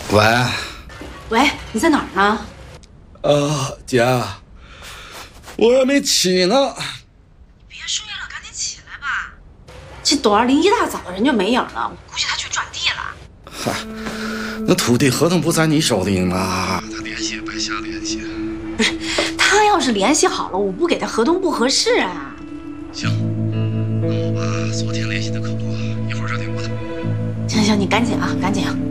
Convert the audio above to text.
喂， 喂，你在哪儿呢？ 姐，我还没起呢。 别睡了，赶紧起来吧。这董二林一大早人就没影了，我估计他去转地了。 嗨，那土地合同不在你手里吗？他联系也白瞎联系。 不是，他要是联系好了，我不给他合同不合适啊。 行，那我把昨天联系的客户一会儿热点过他。 行，你赶紧啊，赶紧啊。